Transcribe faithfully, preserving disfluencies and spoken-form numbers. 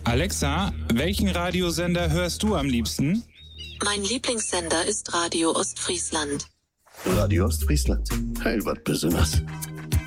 Alexa, welchen Radiosender hörst du am liebsten? Mein Lieblingssender ist Radio Ostfriesland. Radio Ostfriesland, heil wat Besonderes.